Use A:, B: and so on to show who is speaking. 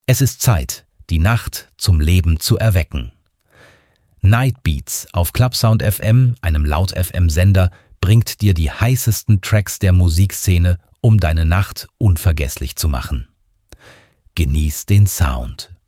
A: Es ist Zeit, die Nacht zum Leben zu erwecken. Night Beats auf Clubsound FM, einem Laut-FM-Sender, bringt dir die heißesten Tracks der Musikszene, um deine Nacht unvergesslich zu machen. Genieß den Sound.